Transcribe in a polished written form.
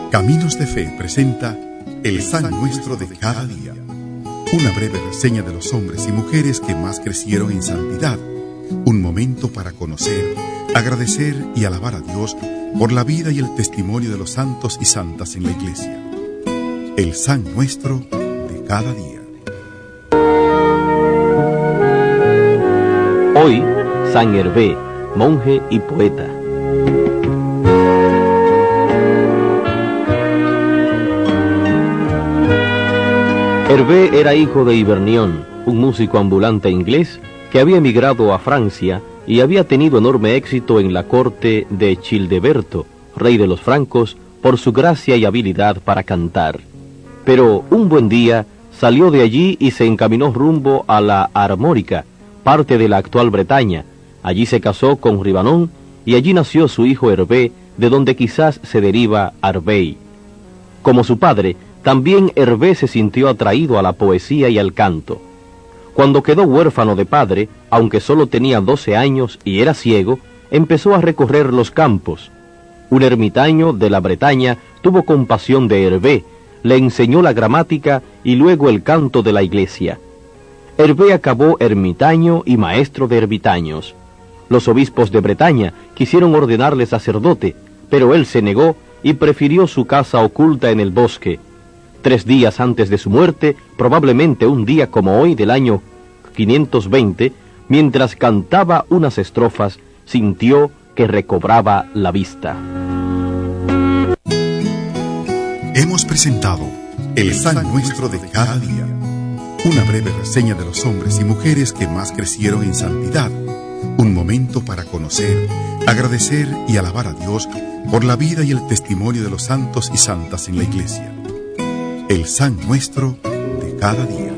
Caminos de Fe presenta El San Nuestro de cada día. Una breve reseña de los hombres y mujeres que más crecieron en santidad. Un momento para conocer, agradecer y alabar a Dios por la vida y el testimonio de los santos y santas en la Iglesia. El San Nuestro de cada día. Hoy, San Hervé, monje y poeta. Hervé era hijo de Hibernión, un músico ambulante inglés que había emigrado a Francia y había tenido enorme éxito en la corte de Childeberto, rey de los francos, por su gracia y habilidad para cantar. Pero un buen día salió de allí y se encaminó rumbo a la Armórica, parte de la actual Bretaña. Allí se casó con Ribanon y allí nació su hijo Hervé, de donde quizás se deriva Arbey. Como su padre, también Hervé se sintió atraído a la poesía y al canto. Cuando quedó huérfano de padre, aunque solo tenía 12 años y era ciego, empezó a recorrer los campos. Un ermitaño de la Bretaña tuvo compasión de Hervé, le enseñó la gramática y luego el canto de la iglesia. Hervé acabó ermitaño y maestro de ermitaños. Los obispos de Bretaña quisieron ordenarle sacerdote, pero él se negó y prefirió su casa oculta en el bosque. 3 días antes de su muerte, probablemente un día como hoy del año 520, mientras cantaba unas estrofas, sintió que recobraba la vista. Hemos presentado El San Nuestro de cada día. Una breve reseña de los hombres y mujeres que más crecieron en santidad. Un momento para conocer, agradecer y alabar a Dios por la vida y el testimonio de los santos y santas en la Iglesia. El San Nuestro de cada día.